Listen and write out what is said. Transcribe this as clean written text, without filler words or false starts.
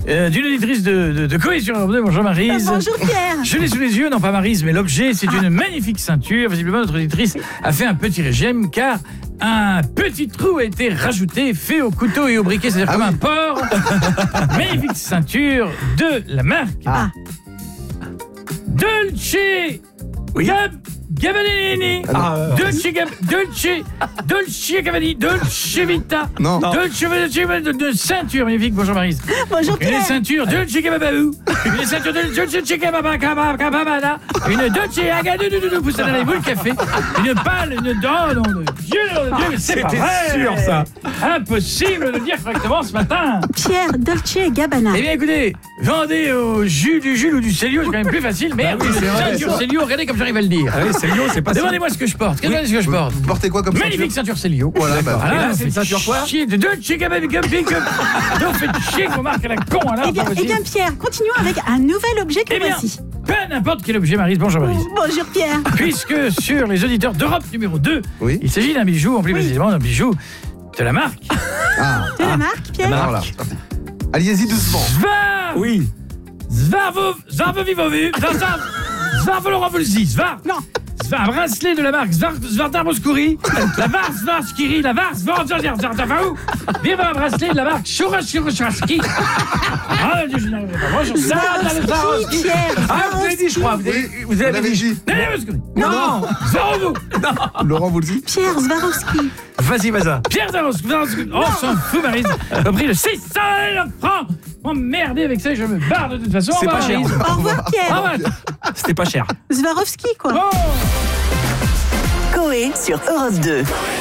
d'une auditrice de Coé sur Europe 2. Bonjour Maryse. Bonjour Pierre. Je l'ai sous les yeux, non pas Maryse, mais l'objet, c'est une magnifique ceinture. Visiblement, notre auditrice a fait un petit régime, car un petit trou a été rajouté, fait au couteau et au briquet, c'est-à-dire comme un porc. Magnifique ceinture de la marque Dolce Gabbana. Dolce Gabbana, Dolce Vita. Non. Dolce de ceinture magnifique. Bonjour Maryse. Bonjour Pierre. Une ceinture Dolce Gabbana. Une ceinture de Dolce Gabbana. Une Dolce Agadou pousse dans les boules café. Une pâle, une dent. Non, de Dieu, mais c'est pas vrai. sûr ça. Impossible de le dire correctement ce matin. Pierre, Dolce Gabbana. Eh bien écoutez, vendez au jus du Jules ou du Célio, c'est quand même plus facile. Mais oui, c'est vrai, ceinture ça. Célio, regardez comme j'arrive à le dire. Ah oui, Célio, c'est pas Demandez-moi ce que je porte. Regardez ce que je porte. Vous portez quoi comme Magnifique ceinture Célio. Voilà, bah, Voilà, et là, c'est une ceinture quoi chier de Dolce Gabbana. Donc faites chier qu'on marque à la con alors. Eh bien Pierre, continuons avec un nouvel objet que Eh bien, voici. pas n'importe quel objet, Maryse. Bonjour Maryse. Bonjour Pierre. Puisque sur les auditeurs d'Europe numéro 2, Oui. il s'agit d'un bijou, en plus précisément d'un bijou de la marque Ah, De la marque Pierre. alors là, c'est parti. Allez-y doucement. Svar. Oui. Svar. Non. Un bracelet de la marque Svartarmoskouri, la Vars Svarskiri, la Vars Svartarfau. Viva un bracelet de la marque Shurashki. Ah, je n'arrive pas. Bonjour, Swarovski, Pierre. Ah, vous avez dit, je crois. Vous avez dit. Non. Zvarovo. Laurent vous le dit. Pierre Swarovski. Vas-y, vas-y. Pierre Swarovski. Oh, s'en fout, Maryse. Au prix de 600 francs. M'emmerder avec ça, je me barre de toute façon. C'est pas cher. Au revoir Pierre. C'était pas cher. Swarovski quoi. Oh. Coé sur Europe 2.